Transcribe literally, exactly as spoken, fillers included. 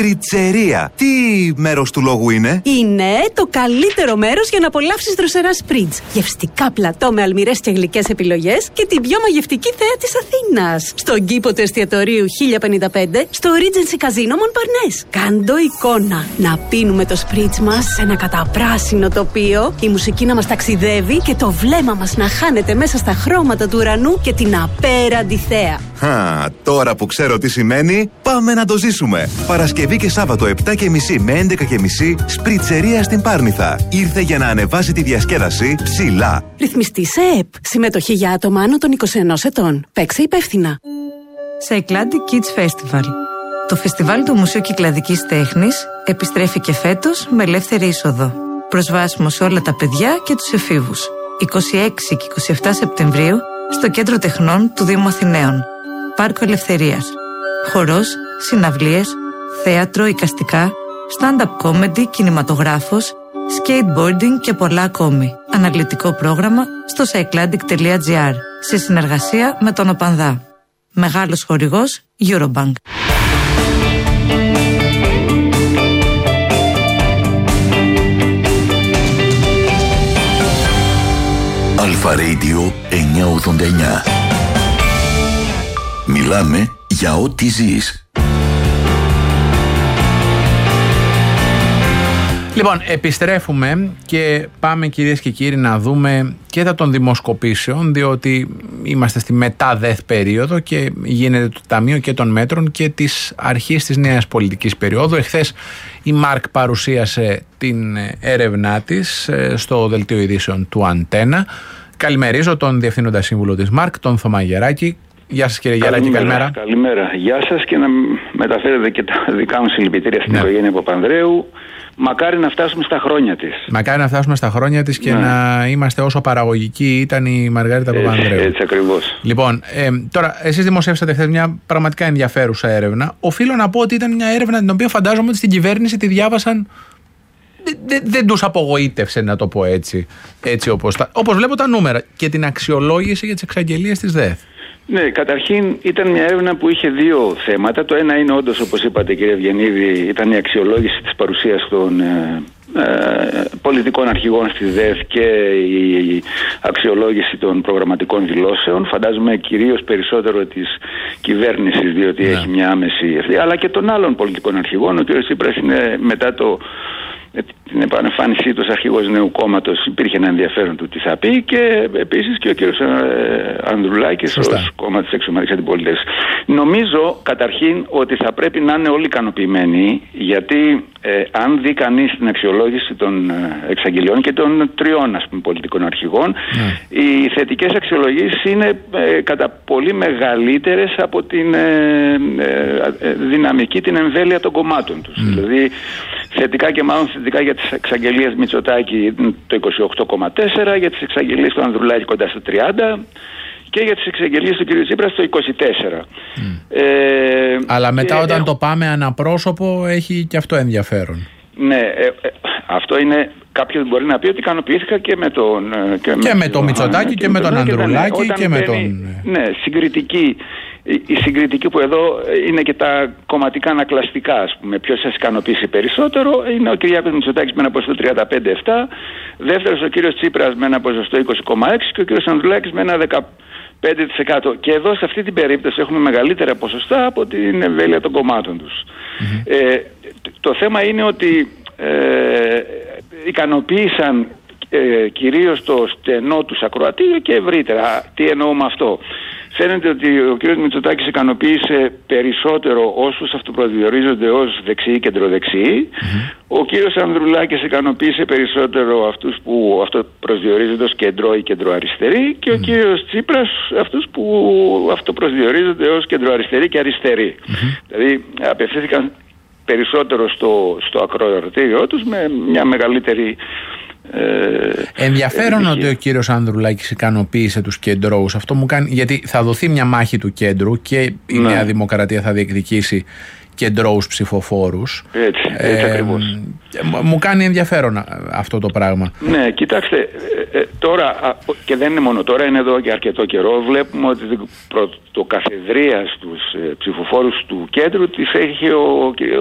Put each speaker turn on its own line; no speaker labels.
Σπριτσερία. Τι μέρος του λόγου είναι?
Είναι το καλύτερο μέρος για να απολαύσεις δροσερά σπριτζ. Γευστικά πλατό με αλμυρές και γλυκές επιλογές και την πιο μαγευτική θέα της Αθήνας. Στον κήπο του εστιατορίου χίλια πενήντα πέντε, στο Regency Casino Montparnasse. Κάντο εικόνα. Να πίνουμε το σπριτζ μας σε ένα καταπράσινο τοπίο, η μουσική να μας ταξιδεύει και το βλέμμα μας να χάνεται μέσα στα χρώματα του ουρανού και την απέραντη θέα.
Χα, τώρα που ξέρω τι σημαίνει, πάμε να το ζήσουμε. Παρασκευή και Σάββατο επτά και μισή με έντεκα και μισή, Σπριτσερία στην Πάρνηθα. Ήρθε για να ανεβάσει τη διασκέδαση ψηλά.
Ρυθμιστή σε ΕΕΠ. Συμμετοχή για άτομα άνω των είκοσι ενός ετών. Παίξε υπεύθυνα.
Cycladic Kids Festival. Το φεστιβάλ του Μουσείου Κυκλαδικής Τέχνης επιστρέφει και φέτος με ελεύθερη είσοδο. Προσβάσιμο σε όλα τα παιδιά και τους εφήβους. είκοσι έξι και είκοσι επτά Σεπτεμβρίου στο Κέντρο Τεχνών του Δήμου Αθηναίων. Πάρκο Ελευθερίας. Χορός, συναυλίες, θέατρο, εικαστικά, stand-up comedy, κινηματογράφος, skateboarding και πολλά ακόμη. Αναλυτικό πρόγραμμα στο cycladic τελεία gr σε συνεργασία με τον ΟΠΑΝΔΑ. Μεγάλος χορηγός Eurobank.
Αλφα Radio εννιακόσια ογδόντα εννιά. Μιλάμε για ό,τι ζεις.
Λοιπόν, επιστρέφουμε και πάμε, κυρίες και κύριοι, να δούμε και τα των δημοσκοπήσεων, διότι είμαστε στη μετά-ΔΕΘ περίοδο και γίνεται το Ταμείο και των Μέτρων και της αρχής της νέας πολιτικής περίοδου. Εχθές η Μάρκ παρουσίασε την έρευνά της στο δελτίο ειδήσεων του Αντένα. Καλημερίζω τον Διευθύνοντα Σύμβουλο της Μάρκ, τον Θωμά Γεράκη. Γεια σας, κύριε Γεράκη, καλημέρα.
Καλημέρα. Γεια σας και να μεταφέρετε και τα δικά μου συλληπιτήρια στην ναι. οικογένεια Παπανδρέου. Μακάρι να φτάσουμε στα χρόνια της.
Μακάρι να φτάσουμε στα χρόνια της και ναι. να είμαστε όσο παραγωγική ήταν η Μαργαρίτα Παπανδρέου.
Έτσι, έτσι ακριβώς.
Λοιπόν, ε, τώρα, εσείς δημοσιεύσατε χθες μια πραγματικά ενδιαφέρουσα έρευνα. Οφείλω να πω ότι ήταν μια έρευνα την οποία φαντάζομαι ότι στην κυβέρνηση τη διάβασαν. Δεν, δεν, δεν τους απογοήτευσε, να το πω έτσι, έτσι όπως, όπως βλέπω τα νούμερα και την αξιολόγηση για τις εξαγγελίες της ΔΕΘ.
Ναι, καταρχήν ήταν μια έρευνα που είχε δύο θέματα. Το ένα είναι όντως, όπως είπατε κύριε Ευγενίδη, ήταν η αξιολόγηση της παρουσίας των ε, ε, πολιτικών αρχηγών στη ΔΕΘ και η αξιολόγηση των προγραμματικών δηλώσεων. Φαντάζομαι κυρίως περισσότερο της κυβέρνησης, διότι ναι. έχει μια άμεση ευθύνη, αλλά και των άλλων πολιτικών αρχηγών. Ο κ. Τσίπρας είναι μετά το... την επανεμφάνισή του ως αρχηγός νέου κόμματος, υπήρχε ένα ενδιαφέρον του τι θα πει, και επίσης και ο κύριος Ανδρουλάκης ως κόμμα της εξωματικής αντιπολίτευσης. Νομίζω καταρχήν ότι θα πρέπει να είναι όλοι ικανοποιημένοι, γιατί ε, αν δει κανείς την αξιολόγηση των ε, εξαγγελιών και των τριών ας πούμε, πολιτικών αρχηγών, mm. οι θετικές αξιολογήσεις είναι ε, κατά πολύ μεγαλύτερες από την ε, ε, ε, δυναμική, την εμβέλεια των κομμάτων τους. Mm. Δηλαδή θετικά και μάλλον θετικά για τις εξαγγελίες Μητσοτάκη το είκοσι οκτώ κόμμα τέσσερα, για τις εξαγγελίες του Ανδρουλάκη κοντά στο τριάντα και για τις εξαγγελίες του κ. Τσίπρα στο είκοσι τέσσερα. Mm. Ε,
Αλλά μετά
και,
όταν
ε,
το πάμε αναπρόσωπο έχει και αυτό ενδιαφέρον.
Ναι, ε, ε, αυτό είναι... Κάποιος μπορεί να πει ότι ικανοποιήθηκα και με τον...
Και, και με, με τον Μητσοτάκη και, και με τον Ανδρουλάκη και, και με τον...
Ναι, συγκριτική... Η συγκριτική που εδώ είναι και τα κομματικά ανακλαστικά, ας πούμε, ποιος σας ικανοποιήσει περισσότερο, είναι ο Κυριάκος Μητσοτάκης με ένα ποσοστό τριάντα πέντε κόμμα επτά, δεύτερος ο κύριος Τσίπρας με ένα ποσοστό είκοσι κόμμα έξι και ο κύριος Ανδρουλάκης με ένα δεκαπέντε τοις εκατό. Και εδώ σε αυτή την περίπτωση έχουμε μεγαλύτερα ποσοστά από την εμβέλεια των κομμάτων τους. Mm-hmm. Ε, το θέμα είναι ότι ε, ικανοποίησαν ε, κυρίως το στενό τους ακροατήριο και ευρύτερα. Τι εννοώ με αυτό? Φαίνεται ότι ο κ. Μητσοτάκης ικανοποίησε περισσότερο όσους αυτοπροσδιορίζονται ως δεξιοί, κεντροδεξιοί. Mm-hmm. Ο κ. Ανδρουλάκης ικανοποίησε περισσότερο αυτούς που αυτοπροσδιορίζονται ως κεντρό ή κεντροαριστεροί και mm-hmm. ο κ. Τσίπρας αυτούς που αυτοπροσδιορίζονται ως κεντροαριστεροί και αριστεροί. Mm-hmm. Δηλαδή απευθύνθηκαν περισσότερο στο, στο ακροατήριό τους με μια μεγαλύτερη...
Ε, Ενδιαφέρον ε, ότι ο κύριος Ανδρουλάκης ικανοποίησε τους κεντρώους. Αυτό μου κάνει, γιατί θα δοθεί μια μάχη του κέντρου και η ναι. Νέα Δημοκρατία θα διεκδικήσει κεντρώους ψηφοφόρους. Έτσι, έτσι ε, ακριβώς. Μου κάνει ενδιαφέρον αυτό το πράγμα.
Ναι, κοιτάξτε, ε, τώρα, και δεν είναι μόνο τώρα, είναι εδώ και αρκετό καιρό, βλέπουμε ότι το καθεδρία στους ψηφοφόρους του κέντρου τις έχει ο